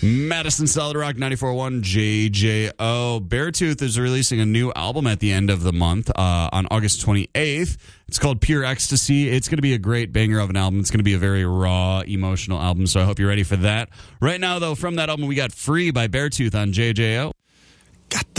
Madison Solid Rock 94.1 JJO. Beartooth is releasing a new album at the end of the month on August 28th. It's called Pure Ecstasy. It's going to be a great banger of an album. It's going to be a very raw, emotional album, so I hope you're ready for that. Right now, though, from that album, we got Free by Beartooth on JJO.